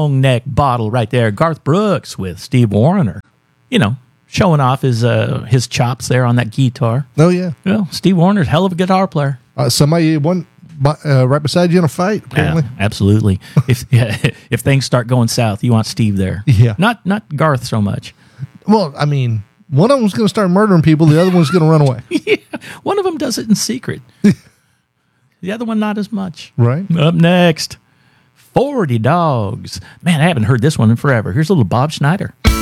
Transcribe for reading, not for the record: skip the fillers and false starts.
long neck bottle right there. Garth Brooks with Steve Wariner, showing off his chops there on that guitar. Oh, yeah. Steve Warner's a hell of a guitar player. Somebody right beside you in a fight, apparently. Yeah, absolutely. If things start going south, you want Steve there. Yeah. Not Garth so much. Well, I mean, one of them's going to start murdering people. The other one's going to run away. Yeah, one of them does it in secret. The other one, not as much. Right. Up next, 40 Dogs. Man, I haven't heard this one in forever. Here's a little Bob Schneider.